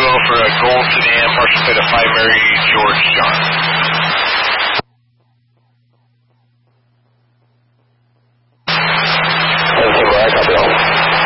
duo for a gold sedan partial plate of 5 Mary George John.